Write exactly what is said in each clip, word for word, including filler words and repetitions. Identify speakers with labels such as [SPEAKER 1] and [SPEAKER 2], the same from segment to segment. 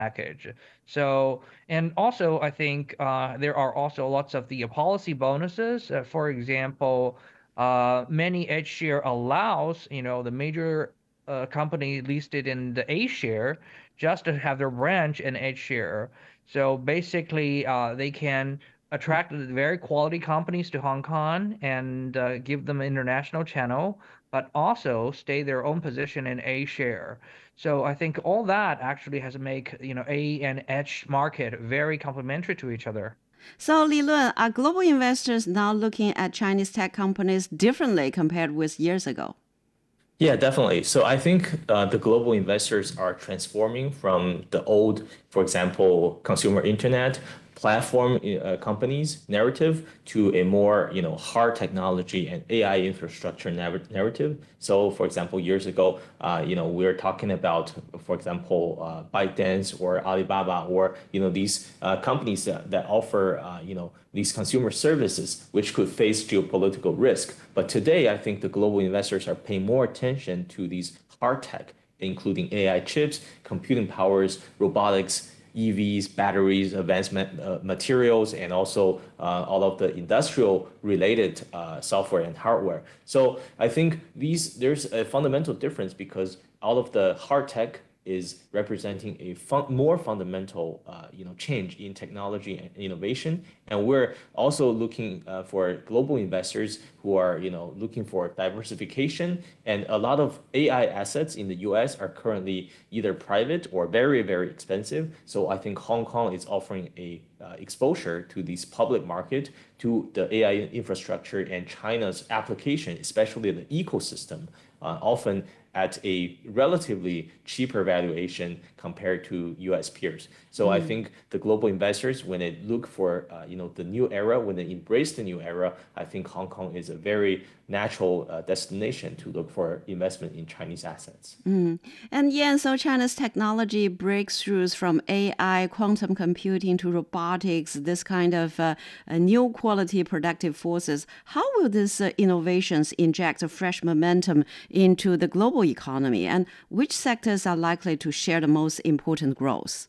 [SPEAKER 1] package. So, and also, I think uh, there are also lots of the policy bonuses. Uh, for example, uh, many H share allows, you know, the major uh, company listed in the A share just to have their branch in H share. So basically, uh, they can attract very quality companies to Hong Kong and uh, give them an international channel, but also stay their own position in A share. So I think all that actually has make, you know, A and H market very complementary to each other.
[SPEAKER 2] So, Li Lun, are global investors now looking at Chinese tech companies differently compared with years ago?
[SPEAKER 3] Yeah, definitely. So I think uh, the global investors are transforming from the old, for example, consumer internet platform uh, companies narrative to a more, you know, hard technology and A I infrastructure narr- narrative. So, for example, years ago, uh, you know, we were talking about, for example, uh, ByteDance or Alibaba or, you know, these uh, companies that, that offer, uh, you know, these consumer services, which could face geopolitical risk. But today, I think the global investors are paying more attention to these hard tech, including A I chips, computing powers, robotics, E Vs, batteries, advanced ma- uh, materials, and also uh, all of the industrial related uh, software and hardware. So I think these there's a fundamental difference because all of the hard tech is representing a fun, more fundamental, uh, you know, change in technology and innovation. And we're also looking uh, for global investors who are, you know, looking for diversification. And a lot of A I assets in the U S are currently either private or very, very expensive. So I think Hong Kong is offering a uh, exposure to this public market, to the A I infrastructure and China's application, especially the ecosystem, uh, often at a relatively cheaper valuation compared to U S peers. So I think the global investors, when they look for uh, you know the new era, when they embrace the new era, I think Hong Kong is a very natural uh, destination to look for investment in Chinese assets.
[SPEAKER 2] Mm. And yeah, so China's technology breakthroughs from A I, quantum computing to robotics, this kind of uh, uh, new quality productive forces, how will these uh, innovations inject a fresh momentum into the global economy? And which sectors are likely to share the most important growth?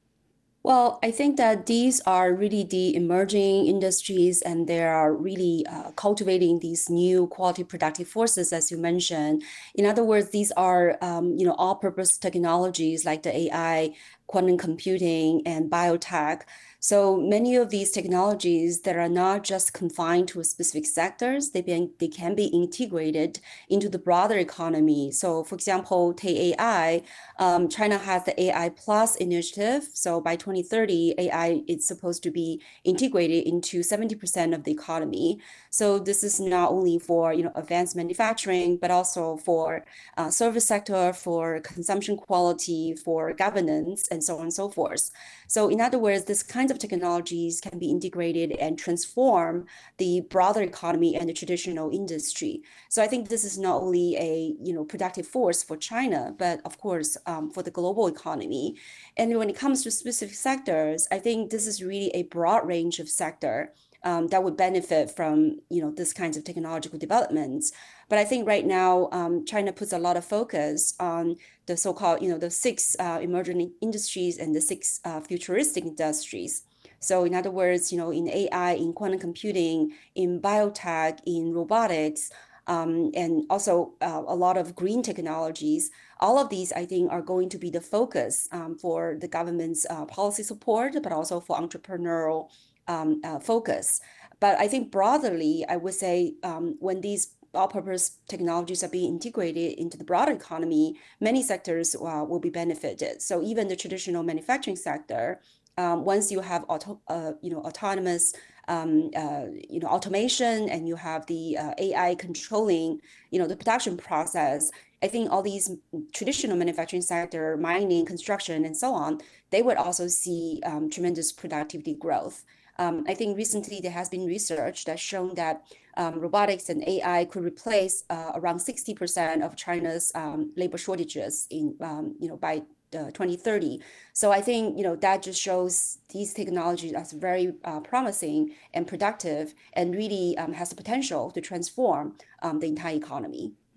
[SPEAKER 4] Well, I think that these are really the emerging industries, and they are really uh, cultivating these new quality productive forces, as you mentioned. In other words, these are um, you know all-purpose technologies like the A I, quantum computing, and biotech. So many of these technologies that are not just confined to specific sectors, they, be, they can be integrated into the broader economy. So, for example, take A I. Um, China has the A I Plus initiative. So by twenty thirty, A I is supposed to be integrated into seventy percent of the economy. So this is not only for you know advanced manufacturing, but also for uh, service sector, for consumption quality, for governance, and so on and so forth. So in other words, this kinds of technologies can be integrated and transform the broader economy and the traditional industry. So I think this is not only a you know productive force for China, but of course um, for the global economy. And when it comes to specific sectors, I think this is really a broad range of sector um, that would benefit from you know this kinds of technological developments. But I think right now um, China puts a lot of focus on the so-called you know the six uh, emerging industries and the six uh, futuristic industries. So in other words, you know, in A I, in quantum computing, in biotech, in robotics, um, and also uh, a lot of green technologies. All of these, I think, are going to be the focus um, for the government's uh, policy support, but also for entrepreneurial um, uh, focus. But I think broadly, I would say um, when these all-purpose technologies are being integrated into the broader economy, many sectors uh, will be benefited. So even the traditional manufacturing sector, um, once you have auto, uh, you know, autonomous um, uh, you know, automation and you have the uh, A I controlling, you know, the production process, I think all these traditional manufacturing sector, mining, construction, and so on, they would also see um, tremendous productivity growth. Um, I think recently there has been research that's shown that um, robotics and A I could replace uh, around sixty percent of China's um, labor shortages in, um, you know, by uh, twenty thirty. So I think, you know, that just shows these technologies as very uh, promising and productive and really um, has the potential to transform um, the entire economy.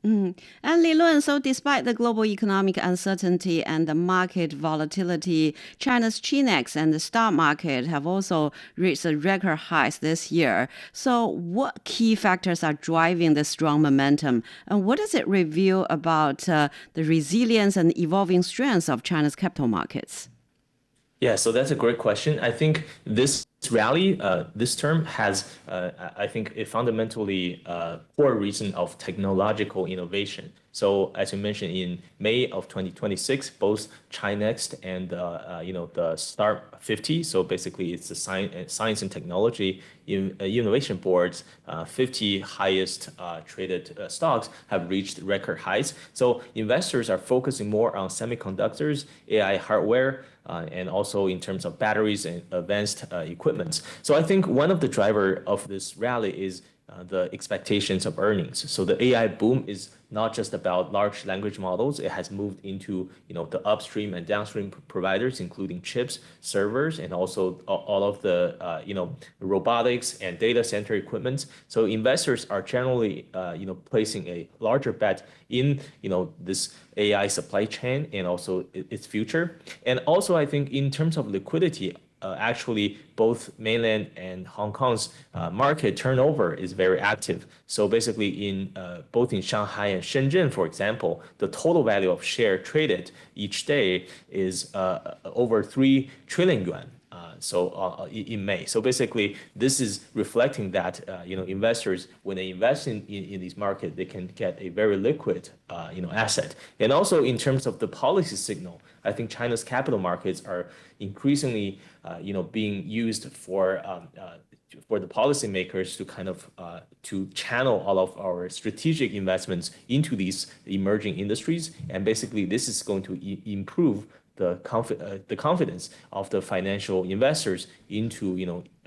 [SPEAKER 2] Mm. And Li Lun, so despite the global economic uncertainty and the market volatility, China's Chinex and the stock market have also reached a record highs this year. So what key factors are driving the strong momentum? And what does it reveal about uh, the resilience and evolving strengths of China's capital markets?
[SPEAKER 3] Yeah, so that's a great question. I think this rally, uh, this term has, uh, I think, a fundamentally uh, core reason of technological innovation. So, as you mentioned, in May of twenty twenty-six, both Chinext and uh, uh, you know the Star fifty, so basically it's the science, science and technology in, uh, innovation boards, uh, fifty highest uh, traded uh, stocks have reached record highs. So investors are focusing more on semiconductors, A I hardware, uh, and also in terms of batteries and advanced uh, equipment. So I think one of the driver of this rally is uh, the expectations of earnings. So the A I boom is not just about large language models. It has moved into you know the upstream and downstream providers, including chips, servers, and also all of the uh, you know robotics and data center equipment. So investors are generally uh, you know placing a larger bet in you know this A I supply chain and also its future. And also, I think in terms of liquidity, uh, actually both mainland and Hong Kong's uh, market turnover is very active. So basically, in uh, both in Shanghai and Shenzhen, for example, the total value of share traded each day is uh, over three trillion yuan. Uh, so uh, in May. So basically, this is reflecting that uh, you know investors, when they invest in, in, in these markets, they can get a very liquid uh, you know asset. And also in terms of the policy signal, I think China's capital markets are increasingly uh, you know being used for um, uh, for the policymakers to kind of uh, to channel all of our strategic investments into these emerging industries. And basically, this is going to e- improve the confi- uh, the confidence of the financial investors into you know